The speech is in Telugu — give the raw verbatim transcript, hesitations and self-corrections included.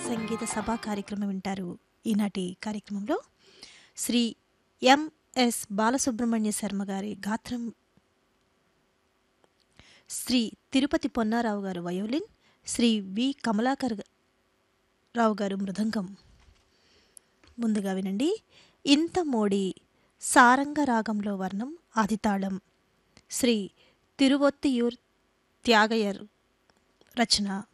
సంగీత సభా కార్యక్రమం వింటారు. ఈనాటి కార్యక్రమంలో శ్రీ ఎంఎస్ బాలసుబ్రహ్మణ్య శర్మ గారి గాత్రం, శ్రీ తిరుపతి పొన్నారావు గారు వయోలిన్, శ్రీ వి కమలాకర్ రావు గారు మృదంగం. ముందుగా వినండి ఇంత మోడి సారంగ రాగంలో వర్ణం ఆదితాళం, శ్రీ తిరువొత్తియూర్ త్యాగయ్యర్ రచన.